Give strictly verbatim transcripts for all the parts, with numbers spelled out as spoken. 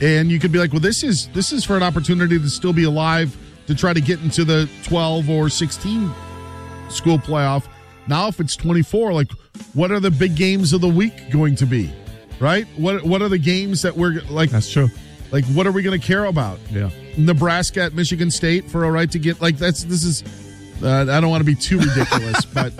And you could be like, well, this is this is for an opportunity to still be alive to try to get into the twelve or sixteen school playoff. Now, if it's twenty-four, like, what are the big games of the week going to be, right? What What are the games that we're like? That's true. Like, what are we going to care about? Yeah, Nebraska at Michigan State for a right to get like that's this is. Uh, I don't want to be too ridiculous, but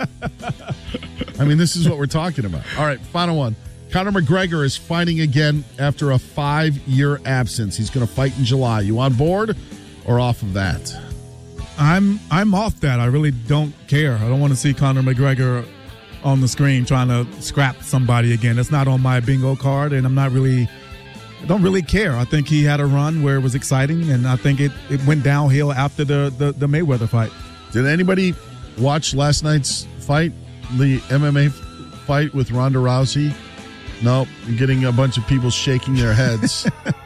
I mean, this is what we're talking about. All right, final one. Conor McGregor is fighting again after a five-year absence. He's going to fight in July. You on board or off of that? I'm I'm off that. I really don't care. I don't want to see Conor McGregor on the screen trying to scrap somebody again. It's not on my bingo card, and I'm not really I don't really care. I think he had a run where it was exciting, and I think it, it went downhill after the, the, the Mayweather fight. Did anybody watch last night's fight, the M M A fight with Ronda Rousey? No, I'm getting a bunch of people shaking their heads.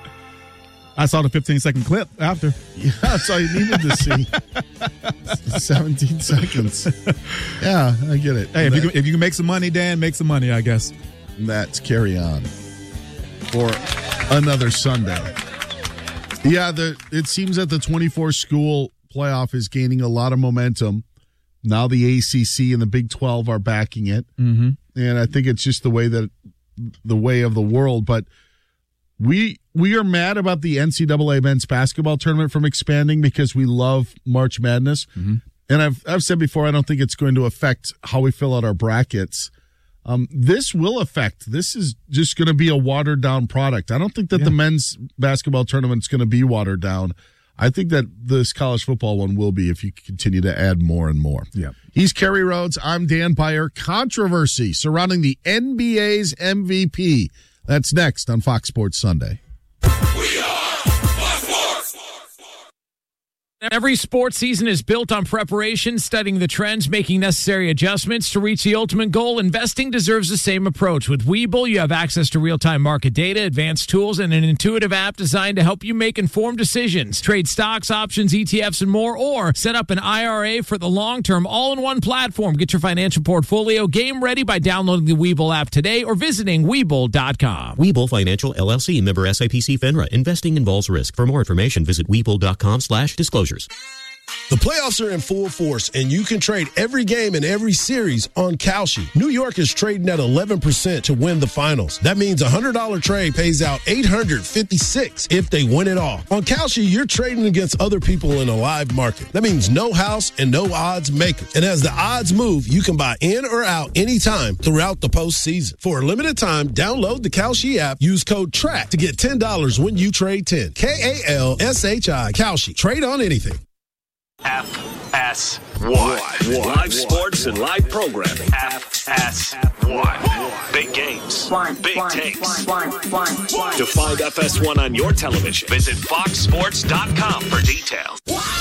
I saw the fifteen-second clip after. Yeah, that's all you needed to see. seventeen seconds. Yeah, I get it. Hey, if, that, you can, if you can make some money, Dan, make some money, I guess. That's carry on for another Sunday. Yeah, the it seems that the twenty-four school playoff is gaining a lot of momentum. Now the A C C and the Big twelve are backing it. Mm-hmm. And I think it's just the way that the way of the world. But we we are mad about the N C double A men's basketball tournament from expanding because we love March Madness. Mm-hmm. And I've I've said before, I don't think it's going to affect how we fill out our brackets. Um, this will affect. This is just going to be a watered down product. I don't think that yeah. the men's basketball tournament is going to be watered down. I think that this college football one will be if you continue to add more and more. Yeah. He's Kerry Rhodes. I'm Dan Beyer. Controversy surrounding the N B A's M V P. That's next on Fox Sports Sunday. We are Fox Sports. Every sports season is built on preparation, studying the trends, making necessary adjustments to reach the ultimate goal. Investing deserves the same approach. With Webull, you have access to real-time market data, advanced tools, and an intuitive app designed to help you make informed decisions. Trade stocks, options, E T Fs, and more, or set up an I R A for the long term, all in one platform. Get your financial portfolio game ready by downloading the Webull app today or visiting Webull dot com. Webull Financial, L L C, member S I P C FINRA. Investing involves risk. For more information, visit Webull dot com slash disclosures. The playoffs are in full force, and you can trade every game in every series on Kalshi. New York is trading at eleven percent to win the finals. That means a one hundred dollars trade pays out eight hundred fifty-six dollars if they win it all. On Kalshi, you're trading against other people in a live market. That means no house and no odds makers. And as the odds move, you can buy in or out anytime throughout the postseason. For a limited time, download the Kalshi app. Use code TRACK to get ten dollars when you trade ten. K A L S H I, Kalshi. Trade on anything. F S one. Live sports and live programming. F S one. Big games. Big takes. To find F S one on your television, visit fox sports dot com for details.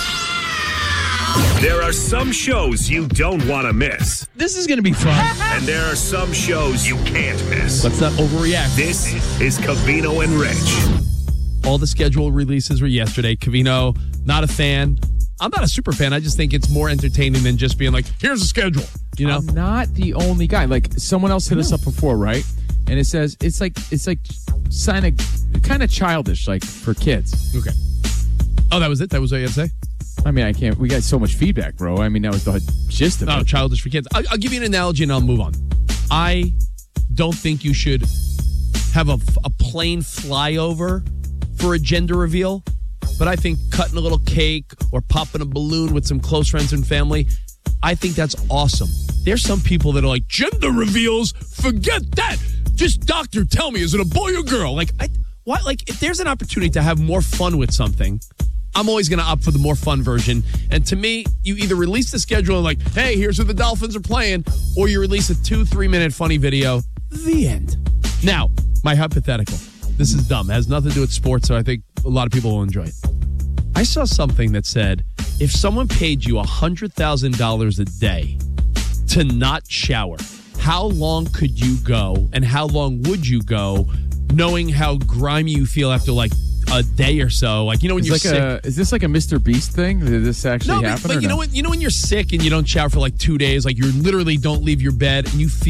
There are some shows you don't want to miss. This is going to be fun. And there are some shows you can't miss. Let's not overreact. This is Covino and Rich. All the schedule releases were yesterday. Covino, not a fan. I'm not a super fan. I just think it's more entertaining than just being like, here's the schedule. You know? I'm not the only guy. Like, someone else hit us up before, right? And it says, it's like, it's like kind of, kind of childish, like, for kids. Okay. Oh, that was it? That was what you had to say? I mean, I can't, we got so much feedback, bro. I mean, that was the gist of it. Oh, childish for kids. I'll, I'll give you an analogy and I'll move on. I don't think you should have a, a plain flyover for a gender reveal. But I think cutting a little cake or popping a balloon with some close friends and family, I think that's awesome. There's some people that are like, gender reveals, forget that. Just doctor, tell me, is it a boy or girl? Like, I, why? Like, if there's an opportunity to have more fun with something, I'm always going to opt for the more fun version. And to me, you either release the schedule and like, hey, here's who the Dolphins are playing, or you release a two, three-minute funny video. The end. Now, my hypothetical. This is dumb. It has nothing to do with sports, so I think a lot of people will enjoy it. I saw something that said, if someone paid you one hundred thousand dollars a day to not shower, how long could you go and how long would you go knowing how grimy you feel after like a day or so? Like, you know, when it's you're like sick. A, is this like a Mister Beast thing? Did this actually no, happen? But, but or you no? know when you know when you're sick and you don't shower for like two days, like you literally don't leave your bed and you feel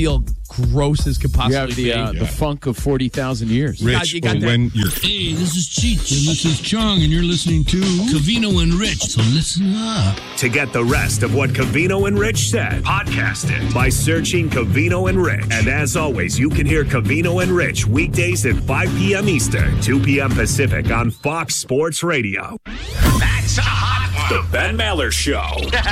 gross as could possibly You have the be. uh, the funk of forty thousand years. You got- Rich, you got that. when you're Hey, this is Cheech, and this is Chong, and you're listening to Cavino and Rich, so listen up. To get the rest of what Cavino and Rich said, podcast it by searching Cavino and Rich. And as always, you can hear Cavino and Rich weekdays at five p.m. Eastern, two p.m. Pacific on Fox Sports Radio. That's a hot one. The Ben Maller Show.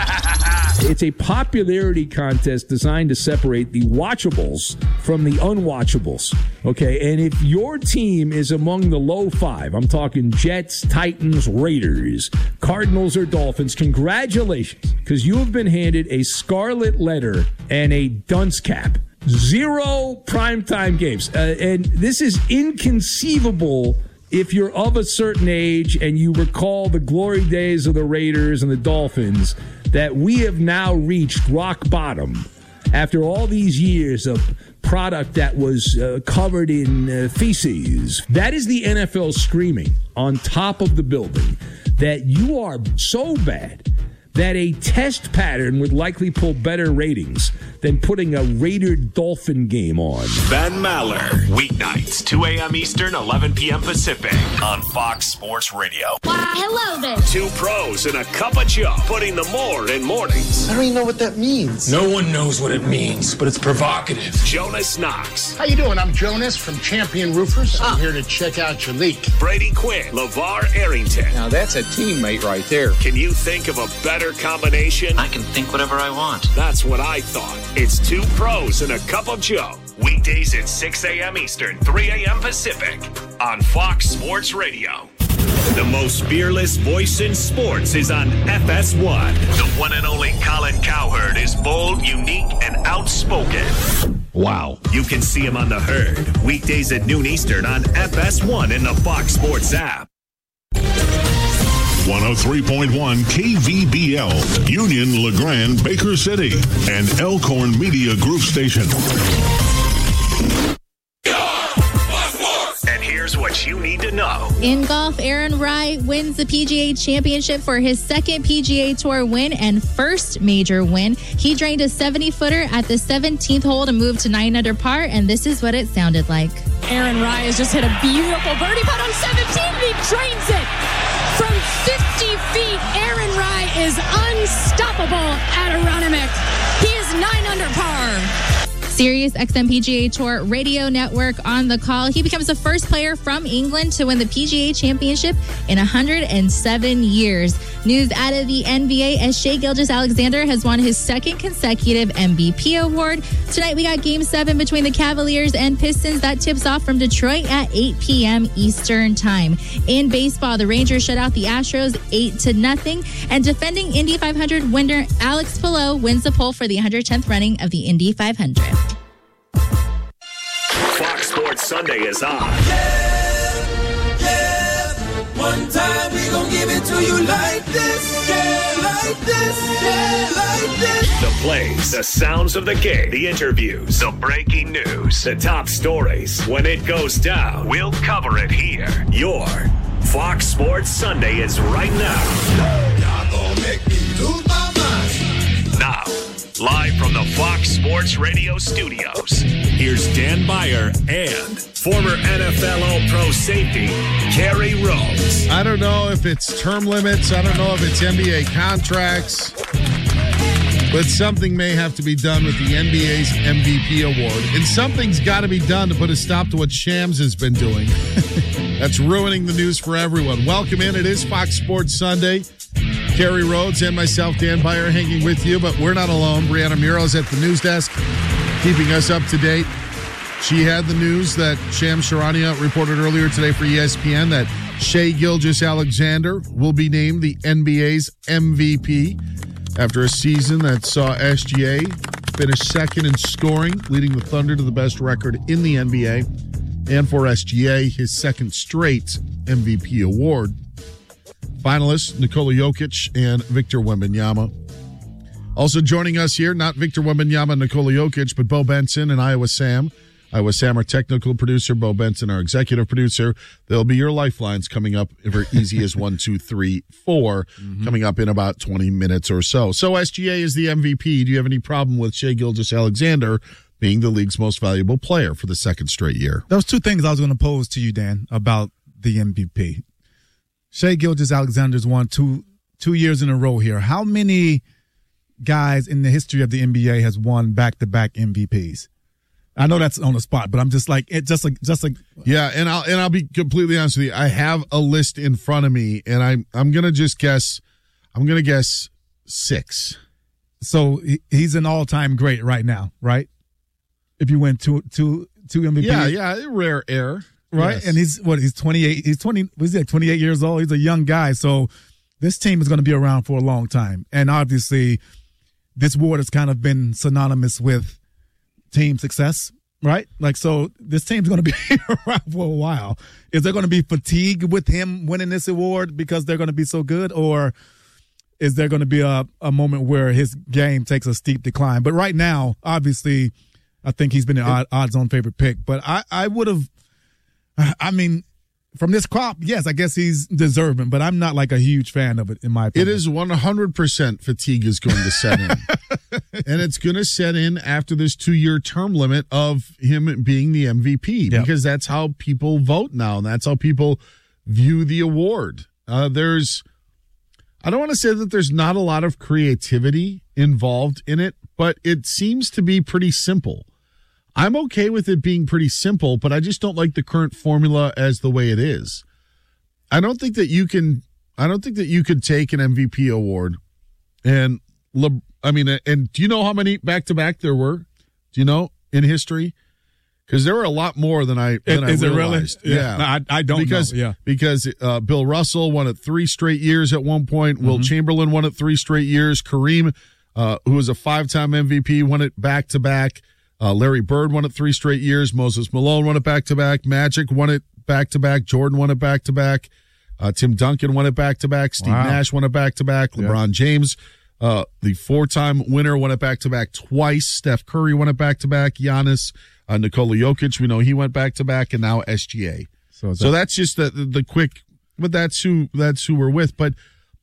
It's a popularity contest designed to separate the watchables from the unwatchables. Okay, and if your team is among the low five, I'm talking Jets, Titans, Raiders, Cardinals, or Dolphins, congratulations, because you have been handed a scarlet letter and a dunce cap. Zero primetime games. Uh, and this is inconceivable if you're of a certain age and you recall the glory days of the Raiders and the Dolphins, that we have now reached rock bottom after all these years of product that was uh, covered in uh, feces. That is the N F L screaming on top of the building that you are so bad that a test pattern would likely pull better ratings than putting a Raider-Dolphin game on. Ben Maller, weeknights, two a.m. Eastern, eleven p.m. Pacific on Fox Sports Radio. Why, hello there. Two pros and a cup of Joe, putting the more in mornings. I don't even know what that means. No one knows what it means, but it's provocative. Jonas Knox, How you doing? I'm Jonas from Champion Roofers. I'm here to check out your leak. Brady Quinn, LeVar Arrington. Now that's a teammate right there. Can you think of a better combination? I can think whatever I want. That's what I thought. It's two pros and a cup of Joe. Weekdays at six a.m. Eastern, three a.m. Pacific on Fox Sports Radio. The most fearless voice in sports is on F S one. The one and only Colin Cowherd is bold, unique, and outspoken. wow. You can see him on The Herd, weekdays at noon Eastern on F S one in the Fox Sports app. one oh three point one K V B L, Union, LeGrand, Baker City, and Elkhorn Media Group Station. And here's what you need to know. In golf, Aaron Rai wins the P G A Championship for his second P G A Tour win and first major win. He drained a seventy-footer at the seventeenth hole to move to nine under par, and this is what it sounded like. Aaron Rai has just hit a beautiful birdie putt on seventeen, and he drains it. From fifty feet, Aaron Rai is unstoppable at Aronimink. He is nine under par. Sirius X M P G A Tour Radio Network on the call. He becomes the first player from England to win the P G A Championship in one hundred seven years. News out of the N B A as Shai Gilgeous-Alexander has won his second consecutive M V P award. Tonight we got Game seven between the Cavaliers and Pistons. That tips off from Detroit at eight p.m. Eastern Time. In baseball, the Rangers shut out the Astros eight to nothing. And defending Indy five hundred winner Alex Palou wins the pole for the one hundred tenth running of the Indy five hundred. Fox Sports Sunday is on. Yeah, yeah. One time we gon' give it to you like this. Yeah, like this. Yeah, like this. The plays, the sounds of the game, the interviews, the breaking news, the top stories. When it goes down, we'll cover it here. Your Fox Sports Sunday is right now. Y'all gon' make me lose my mind. Now, live from the Fox Sports Radio studios, here's Dan Beyer and former N F L All-Pro safety, Kerry Rhodes. I don't know if it's term limits. I don't know if it's N B A contracts. But something may have to be done with the N B A's M V P award. And something's got to be done to put a stop to what Shams has been doing. That's ruining the news for everyone. Welcome in. It is Fox Sports Sunday. Kerry Rhodes and myself, Dan Beyer, hanging with you. But we're not alone. Brianna Muro's at the news desk, keeping us up to date. She had the news that Shams Charania reported earlier today for E S P N that Shai Gilgeous-Alexander will be named the N B A's M V P after a season that saw S G A finish second in scoring, leading the Thunder to the best record in the N B A. And for S G A, his second straight M V P award. Finalists, Nikola Jokic and Victor Wembanyama. Also joining us here, not Victor Wembanyama and Nikola Jokic, but Bo Benson and Iowa Sam. Iowa Sam, our technical producer, Bo Benson, our executive producer. They'll be your lifelines coming up for easy as one, two, three, four, mm-hmm. coming up in about twenty minutes or so. So S G A is the M V P. Do you have any problem with Shai Gilgeous-Alexander being the league's most valuable player for the second straight year. There was two things I was going to pose to you, Dan, about the M V P. Shai Gilgeous-Alexander's won two two years in a row here. How many guys in the history of the N B A has won back-to-back M V Ps? I know that's on the spot, but I'm just like it. Just like, just like, yeah. And I'll and I'll be completely honest with you. I have a list in front of me, and I'm I'm gonna just guess. I'm gonna guess six. So he, he's an all-time great right now, right? If you win two two two M V Ps, yeah, yeah, rare air, right? Yes. And he's what? He's twenty-eight. He's twenty. Was he like twenty-eight years old? He's a young guy. So this team is going to be around for a long time, and obviously, this award has kind of been synonymous with team success, right? Like, so this team's going to be around for a while. Is there going to be fatigue with him winning this award because they're going to be so good, or is there going to be a, a moment where his game takes a steep decline? But right now, obviously, I think he's been an odd, odds-on favorite pick. But I, I would have, I mean, from this crop, yes, I guess he's deserving, but I'm not like a huge fan of it, in my opinion. It is one hundred percent fatigue is going to set in. And it's going to set in after this two-year term limit of him being the M V P, yep. because that's how people vote now, and that's how people view the award. Uh, there's, I don't want to say that there's not a lot of creativity involved in it, but it seems to be pretty simple. I'm okay with it being pretty simple, but I just don't like the current formula as the way it is. I don't think that you can, I don't think that you could take an M V P award and, Le, I mean, and do you know how many back-to-back there were? Do you know in history? Because there were a lot more than I than is I it realized. Really? Yeah, yeah. No, I, I don't because, know. Yeah, because uh, Bill Russell won it three straight years at one point. Mm-hmm. Will Chamberlain won it three straight years. Kareem, uh, who was a five-time M V P, won it back-to-back. Uh, Larry Bird won it three straight years. Moses Malone won it back-to-back. Magic won it back-to-back. Jordan won it back-to-back. Uh, Tim Duncan won it back-to-back. Steve wow. Nash won it back-to-back. LeBron yeah. James, uh, the four-time winner, won it back-to-back twice. Steph Curry won it back-to-back. Giannis, uh, Nikola Jokic, we know he went back-to-back, and now S G A. So, that- so that's just the, the the quick, but that's who that's who we're with. But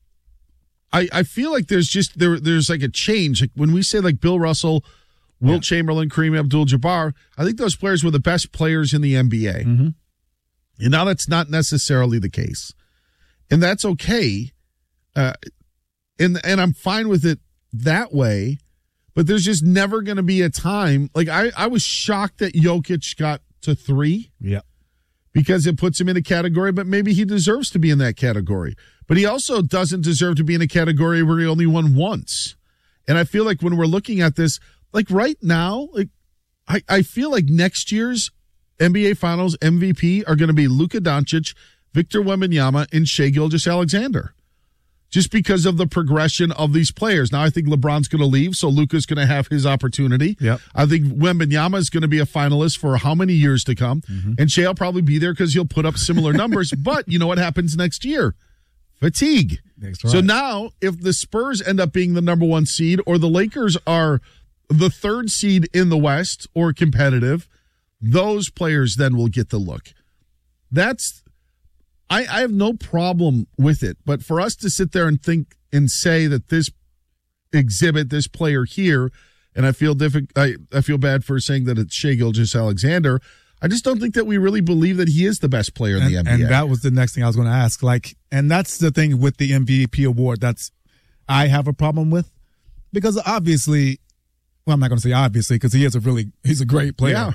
I I feel like there's just there there's like a change. Like when we say like Bill Russell, Wilt yeah. Chamberlain, Kareem Abdul-Jabbar, I think those players were the best players in the N B A. Mm-hmm. And now that's not necessarily the case. And that's okay. Uh, and, and I'm fine with it that way. But there's just never going to be a time. Like, I, I was shocked that Jokic got to three. Yeah. Because it puts him in a category, but maybe he deserves to be in that category. But he also doesn't deserve to be in a category where he only won once. And I feel like when we're looking at this, like right now, like I, I feel like next year's N B A Finals M V P are going to be Luka Doncic, Victor Wembanyama, and Shai Gilgeous-Alexander. Just because of the progression of these players. Now I think LeBron's going to leave, so Luka's going to have his opportunity. Yep. I think Wembanyama is going to be a finalist for how many years to come. Mm-hmm. And Shai will probably be there because he'll put up similar numbers. But you know what happens next year? Fatigue. That's right. So now if the Spurs end up being the number one seed or the Lakers are the third seed in the West or competitive, those players then will get the look. That's, I, I have no problem with it. But for us to sit there and think and say that this exhibit, this player here, and I feel diffi- I, I feel bad for saying that it's Shai Gilgeous-Alexander, I just don't think that we really believe that he is the best player in and, the N B A. And that was the next thing I was going to ask. Like, and that's the thing with the M V P award that's I have a problem with, because obviously, well, I'm not going to say obviously because he is a really he's a great player. Yeah.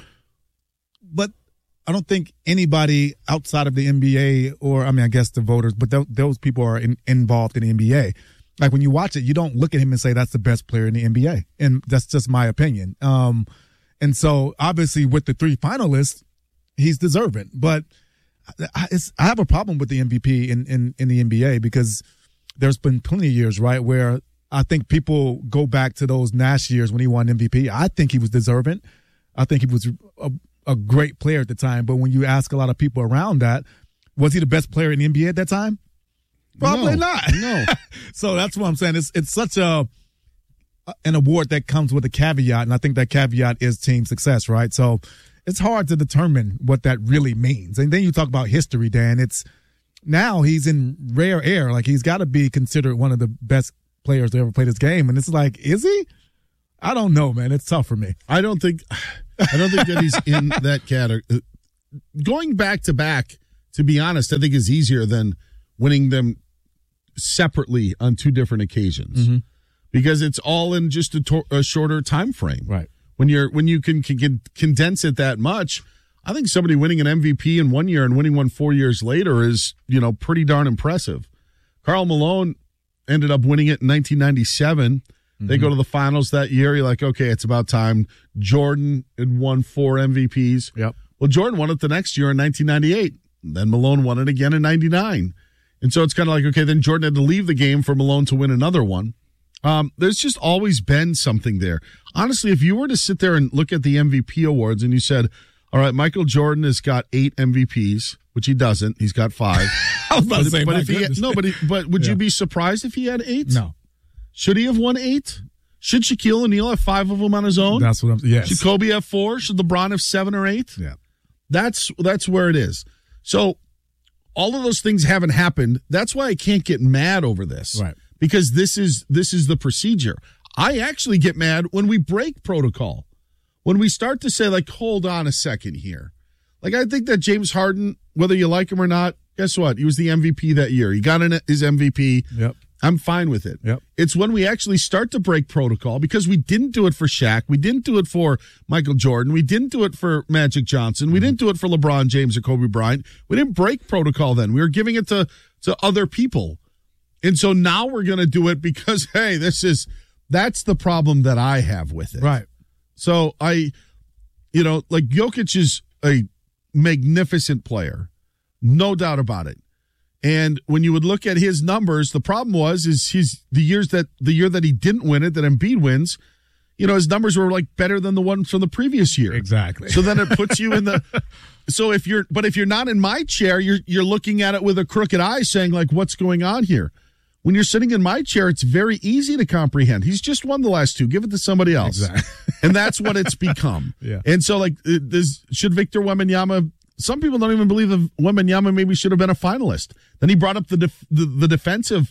But I don't think anybody outside of the N B A, or I mean, I guess the voters, but th- those people are in, involved in the N B A. Like when you watch it, you don't look at him and say that's the best player in the N B A, and that's just my opinion. Um, and so obviously with the three finalists, he's deserving. But I, it's, I have a problem with the M V P in, in, in the N B A because there's been plenty of years, right, where I think people go back to those Nash years when he won M V P. I think he was deserving. I think he was a, a great player at the time. But when you ask a lot of people around that, was he the best player in the N B A at that time? Probably no, not. No. So that's what I'm saying. It's it's such a an award that comes with a caveat, and I think that caveat is team success, right? So it's hard to determine what that really means. And then you talk about history, Dan. It's now he's in rare air. Like he's got to be considered one of the best players to ever play this game. And it's like, is he? I don't know, man. It's tough for me. I don't think I don't think that he's in that category. Going back to back, to be honest, I think is easier than winning them separately on two different occasions, mm-hmm. because it's all in just a, to- a shorter time frame. Right. When you're when you can, can condense it that much, I think somebody winning an M V P in one year and winning one four years later is, you know, pretty darn impressive. Karl Malone ended up winning it in nineteen ninety-seven. Mm-hmm. They go to the finals that year. You're like, okay, it's about time. Jordan had won four M V Ps. Yep. Well, Jordan won it the next year in nineteen ninety-eight. Then Malone won it again in ninety-nine. And so it's kind of like, okay, then Jordan had to leave the game for Malone to win another one. Um, there's just always been something there. Honestly, if you were to sit there and look at the M V P awards and you said, all right, Michael Jordan has got eight M V Ps, which he doesn't. He's got five. I was about but, to say, but my if he had, no, but he, but would Yeah. you be surprised if he had eight? No. Should he have won eight? Should Shaquille O'Neal have five of them on his own? That's what I'm. Yes. Should Kobe have four? Should LeBron have seven or eight? Yeah. That's that's where it is. So all of those things haven't happened. That's why I can't get mad over this. Right. Because this is this is the procedure. I actually get mad when we break protocol. When we start to say, like, hold on a second here. Like, I think that James Harden, whether you like him or not, guess what? He was the M V P that year. He got in his M V P. Yep. I'm fine with it. Yep. It's when we actually start to break protocol, because we didn't do it for Shaq. We didn't do it for Michael Jordan. We didn't do it for Magic Johnson. We didn't do it for LeBron James or Kobe Bryant. We didn't break protocol then. We were giving it to, to other people. And so now we're going to do it because, hey, this is, that's the problem that I have with it. Right. So I, you know, like Jokic is a magnificent player. No doubt about it. And when you would look at his numbers, the problem was is he's the years that the year that he didn't win it, that Embiid wins, you know, his numbers were like better than the ones from the previous year. Exactly. So then it puts you in the so if you're but if you're not in my chair, you're you're looking at it with a crooked eye saying, like, what's going on here? When you're sitting in my chair, it's very easy to comprehend. He's just won the last two. Give it to somebody else. Exactly. And that's what it's become. Yeah. And so, like, this, should Victor Wembanyama, some people don't even believe that Wembanyama maybe should have been a finalist. Then he brought up the, def, the the defensive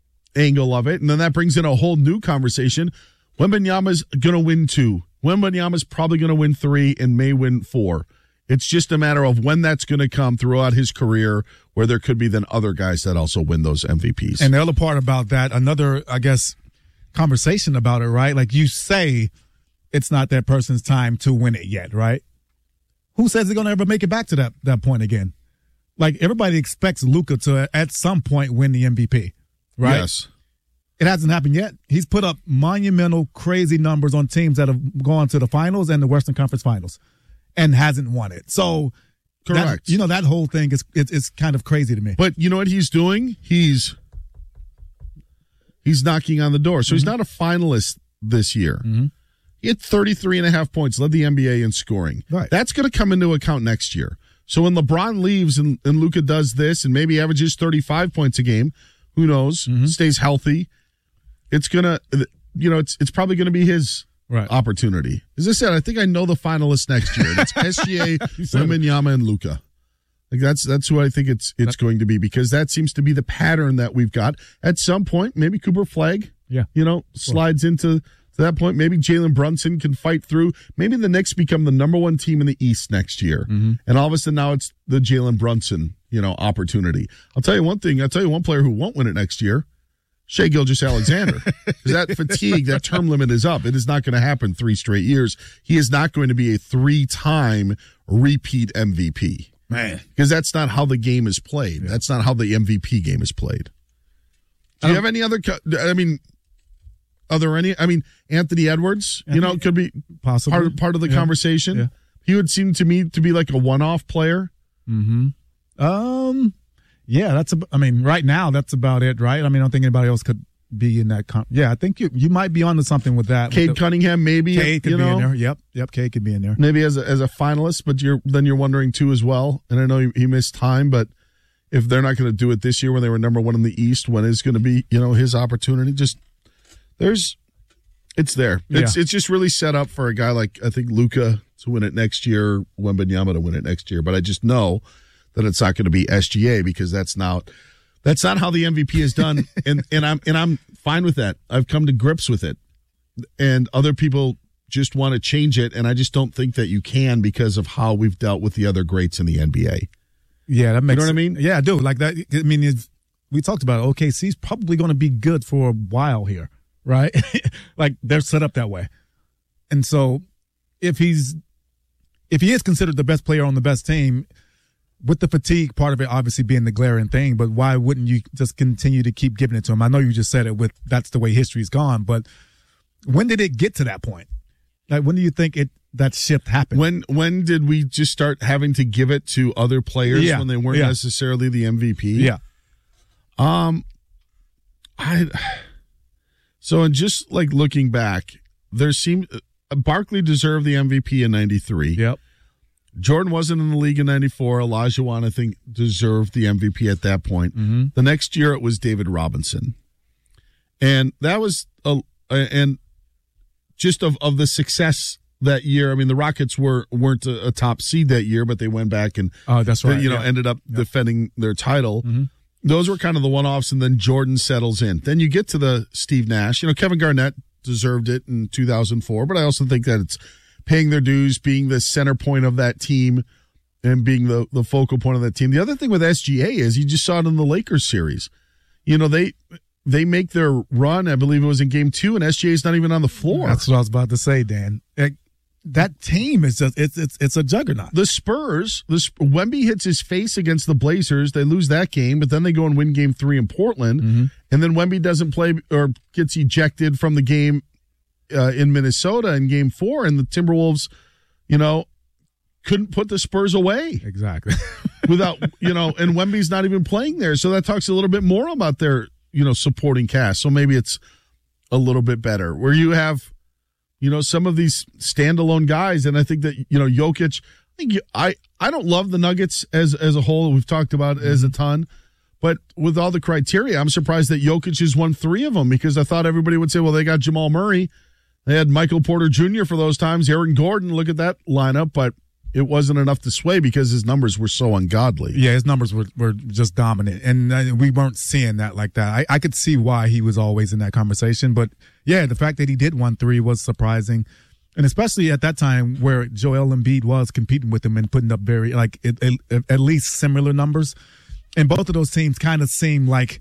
angle of it, and then that brings in a whole new conversation. Wembanyama's going to win two. Wembanyama's probably going to win three and may win four. It's just a matter of when that's going to come throughout his career, where there could be then other guys that also win those M V Ps. And the other part about that, another, I guess, conversation about it, right? Like you say, it's not that person's time to win it yet, right? Who says they're going to ever make it back to that, that point again? Like, everybody expects Luka to, at some point, win the M V P, right? Yes. It hasn't happened yet. He's put up monumental, crazy numbers on teams that have gone to the finals and the Western Conference Finals and hasn't won it. So, correct. That, you know, that whole thing is it's, it's kind of crazy to me. But you know what he's doing? He's he's knocking on the door. So mm-hmm. he's not a finalist this year. Mm-hmm. He had thirty-three and a half points, led the N B A in scoring. Right. That's going to come into account next year. So when LeBron leaves and, and Luka does this and maybe averages thirty-five points a game, who knows, mm-hmm. stays healthy, it's going to, you know, it's it's probably going to be his right. opportunity. As I said, I think I know the finalists next year. It's S G A, Wembanyama, and Luka. Like that's that's who I think it's it's going to be, because that seems to be the pattern that we've got. At some point, maybe Cooper Flagg, yeah, you know, slides into to that point. Maybe Jalen Brunson can fight through. Maybe the Knicks become the number one team in the East next year, mm-hmm. and all of a sudden now it's the Jalen Brunson, you know, opportunity. I'll tell you one thing. I'll tell you one player who won't win it next year. Shai Gilgeous-Alexander. Because that fatigue, that term limit is up. It is not going to happen three straight years. He is not going to be a three-time repeat M V P. Man. Because that's not how the game is played. Yeah. That's not how the M V P game is played. Do you have any other, I mean, are there any, I mean, Anthony Edwards, you know, could be possibly part, part of the yeah. conversation. Yeah. He would seem to me to be like a one-off player. Mm-hmm. Um, yeah, that's, a, I mean, right now, that's about it, right? I mean, I don't think anybody else could be in that. Con- yeah, I think you you might be onto something with that. Cade with the, Cunningham, maybe. Cade could you be know? in there. Yep, yep, Cade could be in there. Maybe as a, as a finalist, but you're then you're wondering too as well. And I know he, he missed time, but if they're not going to do it this year when they were number one in the East, when is going to be, you know, his opportunity? Just there's, it's there. It's yeah. it's just really set up for a guy like I think Luka to win it next year, Wembanyama to win it next year. But I just know that it's not going to be S G A because that's not that's not how the M V P is done, and and I'm and I'm fine with that. I've come to grips with it. and other people just want to change it, and I just don't think that you can because of how we've dealt with the other greats in the N B A. Yeah, that makes. You know what I mean? Yeah, I do. Like that. I mean, it's, we talked about it. O K C's probably going to be good for a while here, right? Like they're set up that way, and so if he's if he is considered the best player on the best team, with the fatigue part of it obviously being the glaring thing, but why wouldn't you just continue to keep giving it to him? I know you just said it with that's the way history's gone, but when did it get to that point? Like, when do you think it that shift happened? When when did we just start having to give it to other players Yeah, when they weren't yeah. necessarily the M V P? Yeah. Um, I so in just like looking back, there seemed Barkley deserved the M V P in ninety-three. Yep. Jordan wasn't in the league in ninety-four. Olajuwon, I think, deserved the M V P at that point. Mm-hmm. The next year, it was David Robinson, and that was a and just of of the success that year. I mean, the Rockets were weren't a, a top seed that year, but they went back and Oh, that's right. you know Yeah. ended up Yeah. defending their title. Mhm. Those were kind of the one offs, and then Jordan settles in. Then you get to the Steve Nash. You know, Kevin Garnett deserved it in two thousand four, but I also think that it's paying their dues, being the center point of that team, and being the, the focal point of that team. The other thing with S G A is you just saw it in the Lakers series. You know, they they make their run, I believe it was in game two, and S G A is not even on the floor. That's what I was about to say, Dan. It, that team is just it's it's it's a juggernaut. The Spurs, the Sp- Wemby hits his face against the Blazers. They lose that game, but then they go and win game three in Portland. Mm-hmm. And then Wemby doesn't play or gets ejected from the game uh, in Minnesota in game four. And the Timberwolves, you know, couldn't put the Spurs away. Exactly. Without, you know, and Wemby's not even playing there. So that talks a little bit more about their, you know, supporting cast. So maybe it's a little bit better where you have, you know, some of these standalone guys, and I think that, you know, Jokic, I think you, I, I don't love the Nuggets as as a whole. We've talked about it as a ton, but with all the criteria, I'm surprised that Jokic has won three of them because I thought everybody would say, well, they got Jamal Murray, they had Michael Porter Junior for those times, Aaron Gordon. Look at that lineup, but it wasn't enough to sway because his numbers were so ungodly. Yeah, his numbers were, were just dominant, and uh, we weren't seeing that like that. I, I could see why he was always in that conversation, but yeah, the fact that he did win three was surprising, and especially at that time where Joel Embiid was competing with him and putting up very like it, it, at least similar numbers, and both of those teams kind of seemed like,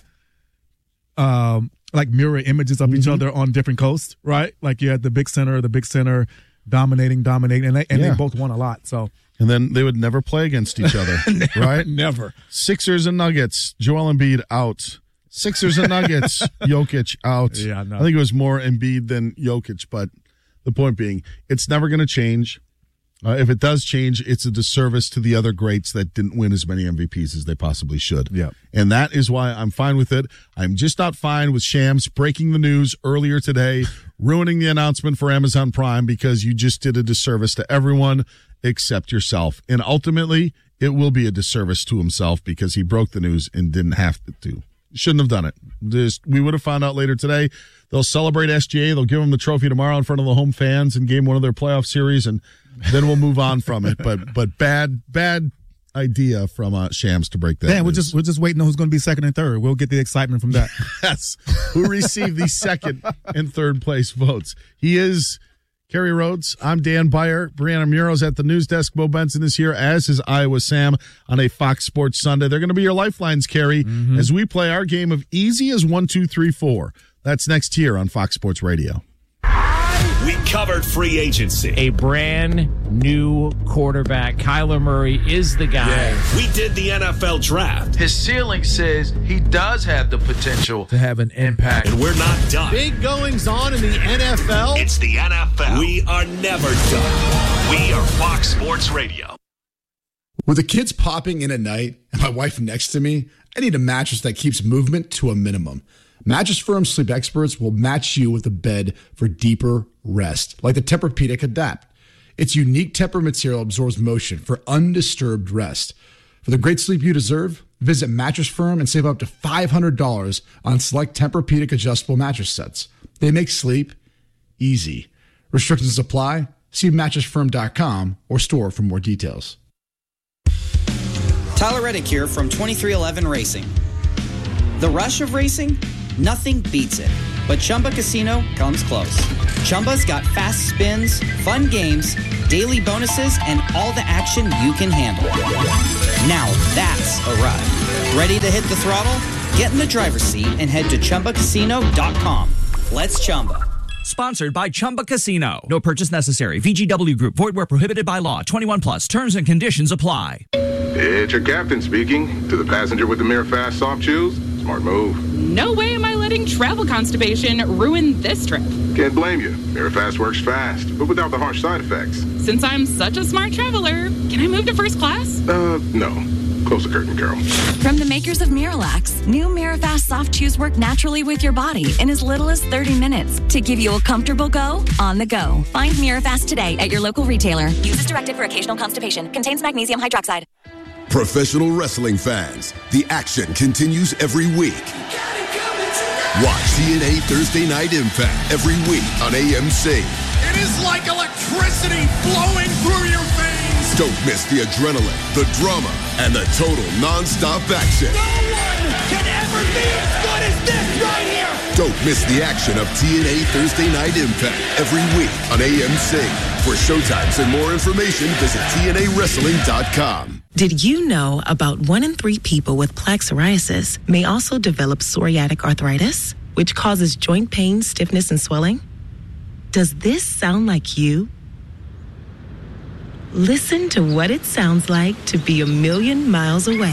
um, like mirror images of mm-hmm. each other on different coasts, right? Like you had the big center, the big center. Dominating, dominating, and they, and Yeah. they both won a lot. So, And then they would never play against each other, never, right? Never. Sixers and Nuggets, Joel Embiid out. Sixers and Nuggets, Jokic out. Yeah, no. I think it was more Embiid than Jokic, but the point being, it's never going to change. Uh, if it does change, it's a disservice to the other greats that didn't win as many M V Ps as they possibly should. Yeah. And that is why I'm fine with it. I'm just not fine with Shams breaking the news earlier today, ruining the announcement for Amazon Prime because you just did a disservice to everyone except yourself. And ultimately, it will be a disservice to himself because he broke the news and didn't have to. Shouldn't have done it. Just, we would have found out later today. They'll celebrate S G A. They'll give him the trophy tomorrow in front of the home fans in game one of their playoff series, and then we'll move on from it. But but bad bad idea from uh, Shams to break that. Dan, we're news. just we're just waiting on who's going to be second and third. We'll get the excitement from that. Yes, who received the second and third place votes. He is Kerry Rhodes. I'm Dan Beyer. Brianna Muro's at the news desk. Bo Benson is here, as is Iowa Sam on a Fox Sports Sunday. They're going to be your lifelines, Kerry, Mm-hmm. as we play our game of easy as one, two, three, four. That's next here on Fox Sports Radio. We covered free agency. A brand new quarterback. Kyler Murray is the guy. We did the N F L draft. His ceiling says he does have the potential to have an impact. And we're not done. Big goings on in the N F L. It's the N F L. We are never done. We are Fox Sports Radio. With the kids popping in at night and my wife next to me, I need a mattress that keeps movement to a minimum. Mattress Firm sleep experts will match you with a bed for deeper rest, like the Tempur-Pedic Adapt. Its unique Tempur material absorbs motion for undisturbed rest. For the great sleep you deserve, visit Mattress Firm and save up to five hundred dollars on select Tempur-Pedic adjustable mattress sets. They make sleep easy. Restrictions apply. See mattress firm dot com or store for more details. Tyler Reddick here from twenty-three eleven Racing. The rush of racing? Nothing beats it, but Chumba Casino comes close. Chumba's got fast spins, fun games, daily bonuses, and all the action you can handle. Now that's a ride. Ready to hit the throttle? Get in the driver's seat and head to Chumba Casino dot com. Let's Chumba. Sponsored by Chumba Casino. No purchase necessary. V G W Group. Void where prohibited by law. twenty-one plus. Terms and conditions apply. It's your captain speaking. To the passenger with the Mirror Fast soft chews, smart move. No way am I letting travel constipation ruin this trip. Can't blame you. Mirror Fast works fast, but without the harsh side effects. Since I'm such a smart traveler, can I move to first class? Uh, no. Close the curtain, Carol. From the makers of Miralax, new Mirafast soft chews work naturally with your body in as little as thirty minutes to give you a comfortable go on the go. Find Mirafast today at your local retailer. Use as directed for occasional constipation. Contains magnesium hydroxide. Professional wrestling fans, the action continues every week. Watch T N A Thursday Night Impact every week on A M C. It is like electricity flowing through your veins. Don't miss the adrenaline, the drama, and the total non-stop action. No one can ever be as good as this right here. Don't miss the action of T N A Thursday Night Impact every week on A M C. For showtimes and more information, visit T N A wrestling dot com. Did you know about one in three people with plaque psoriasis may also develop psoriatic arthritis, which causes joint pain, stiffness, and swelling? Does this sound like you? Listen to what it sounds like to be a million miles away.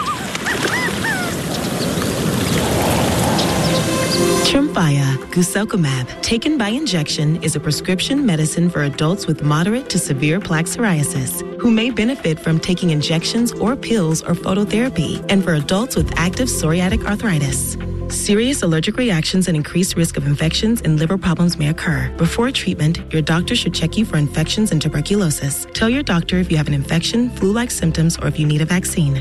Tremfya guselkumab, taken by injection, is a prescription medicine for adults with moderate to severe plaque psoriasis who may benefit from taking injections or pills or phototherapy, and for adults with active psoriatic arthritis. Serious allergic reactions and increased risk of infections and liver problems may occur. Before treatment, your doctor should check you for infections and tuberculosis. Tell your doctor if you have an infection, flu-like symptoms, or if you need a vaccine.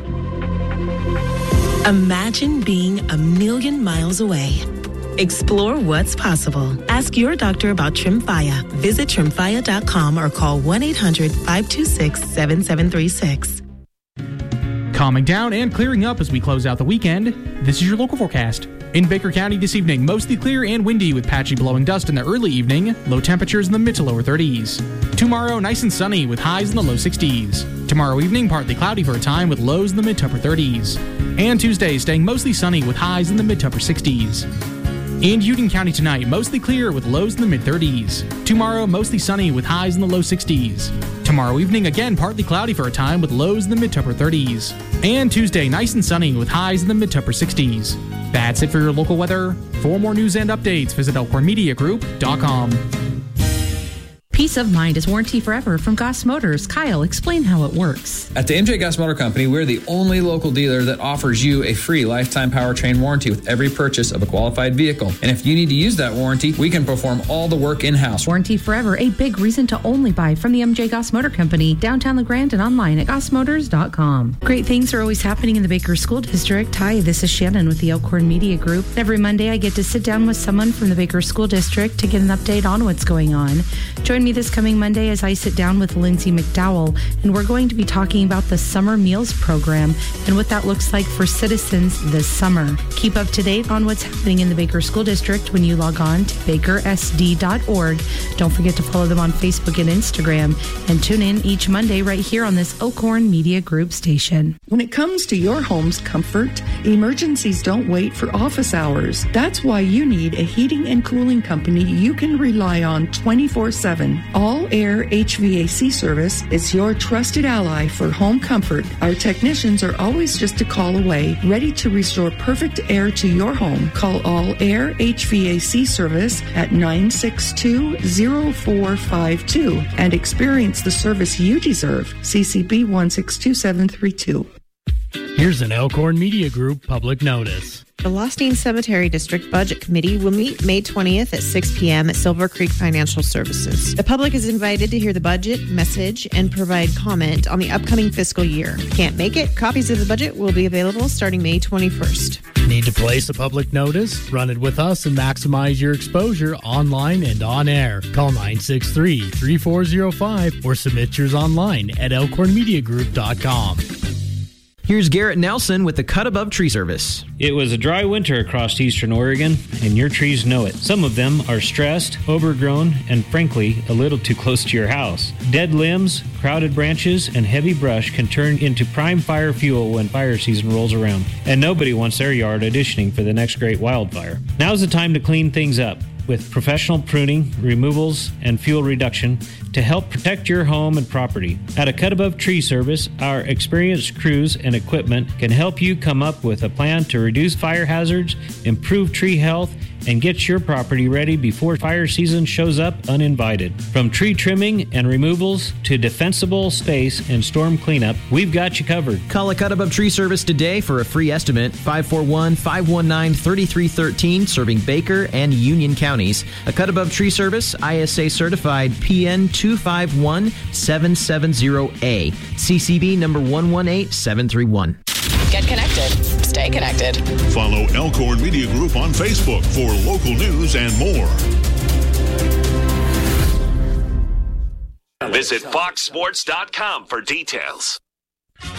Imagine being a million miles away. Explore what's possible. Ask your doctor about Tremfya. Visit Tremfya dot com or call one eight hundred five two six seven seven three six. Calming down and clearing up as we close out the weekend, this is your local forecast. In Baker County this evening, mostly clear and windy with patchy blowing dust in the early evening, low temperatures in the mid to lower thirties. Tomorrow, nice and sunny with highs in the low sixties. Tomorrow evening, partly cloudy for a time with lows in the mid to upper thirties. And Tuesday, staying mostly sunny with highs in the mid to upper sixties. In Union County tonight, mostly clear with lows in the mid thirties. Tomorrow, mostly sunny with highs in the low sixties. Tomorrow evening, again, partly cloudy for a time with lows in the mid to upper thirties. And Tuesday, nice and sunny with highs in the mid to upper sixties. That's it for your local weather. For more news and updates, visit elkhorn media group dot com. Peace of mind is warranty forever from Goss Motors. Kyle, explain how it works. At the M J Goss Motor Company, we're the only local dealer that offers you a free lifetime powertrain warranty with every purchase of a qualified vehicle. And if you need to use that warranty, we can perform all the work in-house. Warranty forever, a big reason to only buy from the M J Goss Motor Company, downtown La Grande and online at goss motors dot com. Great things are always happening in the Baker School District. Hi, this is Shannon with the Elkhorn Media Group. Every Monday, I get to sit down with someone from the Baker School District to get an update on what's going on. Join me this coming Monday as I sit down with Lindsay McDowell, and we're going to be talking about the Summer Meals Program and what that looks like for citizens this summer. Keep up to date on what's happening in the Baker School District when you log on to baker s d dot org. Don't forget to follow them on Facebook and Instagram, and tune in each Monday right here on this Elkhorn Media Group station. When it comes to your home's comfort, emergencies don't wait for office hours. That's why you need a heating and cooling company you can rely on twenty-four seven. All Air H V A C service is your trusted ally for home comfort. Our technicians are always just a call away, ready to restore perfect air to your home. Call All Air H V A C service at nine six two, zero four five two and experience the service you deserve. C C B one six two seven three two. Here's an Elkhorn Media Group public notice. The Lostine Cemetery District Budget Committee will meet May twentieth at six p.m. at Silver Creek Financial Services. The public is invited to hear the budget message and provide comment on the upcoming fiscal year. Can't make it? Copies of the budget will be available starting May twenty-first. Need to place a public notice? Run it with us and maximize your exposure online and on air. Call nine six three, three four zero five or submit yours online at elkhorn media group dot com. Here's Garrett Nelson with the Cut Above Tree Service. It was a dry winter across eastern Oregon, and your trees know it. Some of them are stressed, overgrown, and frankly, a little too close to your house. Dead limbs, crowded branches, and heavy brush can turn into prime fire fuel when fire season rolls around. And nobody wants their yard auditioning for the next great wildfire. Now's the time to clean things up with professional pruning, removals, and fuel reduction to help protect your home and property. At a Cut Above Tree Service, our experienced crews and equipment can help you come up with a plan to reduce fire hazards, improve tree health, and get your property ready before fire season shows up uninvited. From tree trimming and removals to defensible space and storm cleanup, we've got you covered. Call a Cut Above Tree Service today for a free estimate. five four one, five one nine, three three one three, serving Baker and Union counties. A Cut Above Tree Service, I S A certified, P N two five one seven seven zero A, C C B number one one eight seven three one. Get connected. Stay connected. Follow Elkhorn Media Group on Facebook for local news and more. Visit fox sports dot com for details.